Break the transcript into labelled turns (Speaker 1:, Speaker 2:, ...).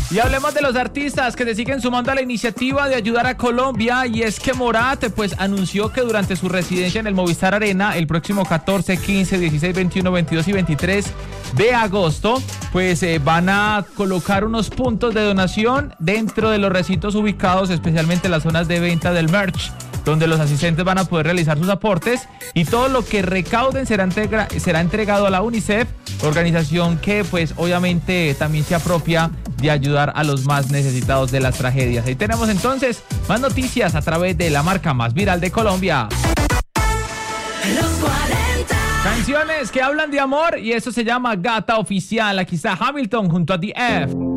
Speaker 1: Y hablemos de los artistas que se siguen sumando a la iniciativa de ayudar a Colombia, y es que Morat pues anunció que durante su residencia en el Movistar Arena el próximo 14, 15, 16, 21, 22 y 23 de agosto pues van a colocar unos puntos de donación dentro de los recintos ubicados, especialmente en las zonas de venta del merch, donde los asistentes van a poder realizar sus aportes, y todo lo que recauden será entregado a la UNICEF, organización que pues obviamente también se apropia de ayudar a los más necesitados de las tragedias. Ahí tenemos entonces más noticias a través de la marca más viral de Colombia.
Speaker 2: Los 40.
Speaker 1: Canciones que hablan de amor, y eso se llama Gata Oficial. Aquí está Hamilton junto a The F.